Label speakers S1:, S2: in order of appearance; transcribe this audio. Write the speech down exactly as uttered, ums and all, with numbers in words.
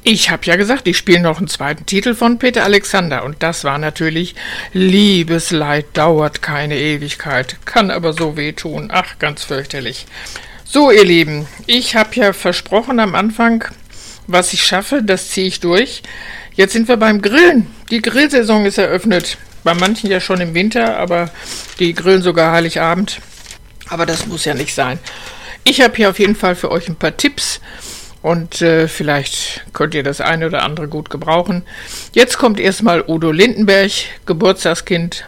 S1: Ich habe ja gesagt, ich spiele noch einen zweiten Titel von Peter Alexander und das war natürlich Liebesleid dauert keine Ewigkeit, kann aber so wehtun, ach, ganz fürchterlich. So, ihr Lieben, ich habe ja versprochen am Anfang, was ich schaffe, das ziehe ich durch. Jetzt sind wir beim Grillen. Die Grillsaison ist eröffnet. Bei manchen ja schon im Winter, aber die grillen sogar Heiligabend. Aber das muss ja nicht sein. Ich habe hier auf jeden Fall für euch ein paar Tipps und äh, vielleicht könnt ihr das eine oder andere gut gebrauchen. Jetzt kommt erstmal Udo Lindenberg, Geburtstagskind